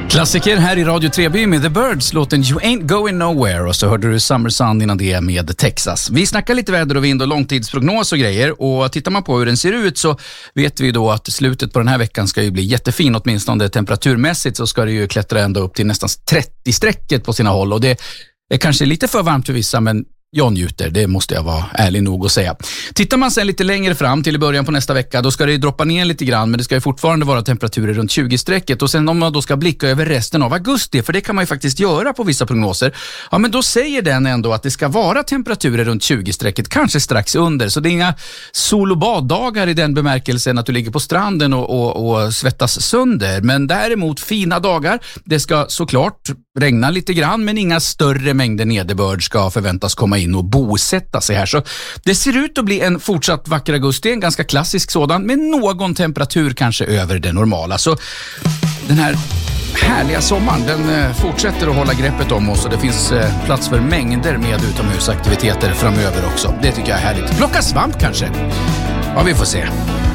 Klassiker här i Radio 3B med The Birds, låten You Ain't Going Nowhere, och så hörde du Summer Sun innan det med Texas. Vi snackar lite väder och vind och långtidsprognos och grejer, och tittar man på hur den ser ut så vet vi då att slutet på den här veckan ska ju bli jättefin, åtminstone temperaturmässigt så ska det ju klättra ända upp till nästan 30-strecket på sina håll, och det är kanske lite för varmt för vissa, men jag njuter, det måste jag vara ärlig nog att säga. Tittar man sen lite längre fram till i början på nästa vecka, då ska det ju droppa ner lite grann, men det ska ju fortfarande vara temperaturer runt 20-strecket, och sen om man då ska blicka över resten av augusti, för det kan man ju faktiskt göra på vissa prognoser, ja men då säger den ändå att det ska vara temperaturer runt 20-strecket, kanske strax under, så det är inga sol- och baddagar i den bemärkelsen att du ligger på stranden och svettas sönder, men däremot fina dagar. Det ska såklart regna lite grann, men inga större mängder nederbörd ska förväntas komma in och bosätta sig här. Så det ser ut att bli en fortsatt vacker augusti, en ganska klassisk sådan, med någon temperatur kanske över det normala. Så den här härliga sommaren, den fortsätter att hålla greppet om oss, och det finns plats för mängder med utomhusaktiviteter framöver också. Det tycker jag är härligt. Plocka svamp kanske? Ja, vi får se.